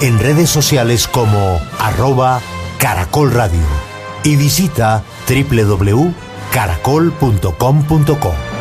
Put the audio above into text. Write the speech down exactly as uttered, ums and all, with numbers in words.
en redes sociales como arroba Caracol Radio y visita doble u doble u doble u punto caracol punto com punto co.